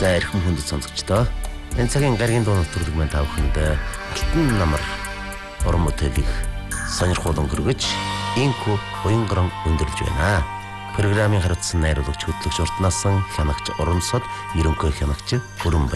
За эрхэм хүндэт сонсогчдоо энэ цагийн гаргийн дуу нэвтрүүлэг маань та бүхэнд алтан намар уран бүтээлийг сонирхол өнгөргөж инхүү уянган өндөрлж байна. Программын хариуцсан найруулагч хөтлөгч урт насан хянагч Урамсод ерөнхий хянагч Хүрэн